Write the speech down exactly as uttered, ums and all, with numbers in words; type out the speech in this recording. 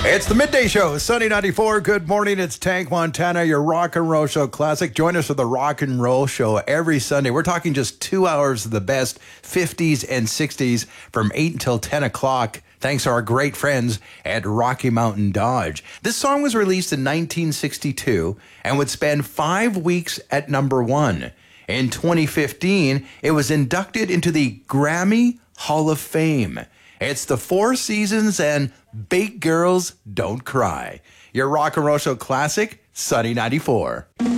It's the Midday Show, Sunny ninety-four. Good morning. It's Tank Montana, your rock and roll show classic. Join us for the rock and roll show every Sunday. We're talking just two hours of the best fifties and sixties from eight until ten o'clock. Thanks to our great friends at Rocky Mountain Dodge. This song was released in nineteen sixty-two and would spend five weeks at number one. In twenty fifteen, it was inducted into the Grammy Hall of Fame. It's the Four Seasons and Big Girls Don't Cry. Your rock and roll show classic, Sunny ninety-four.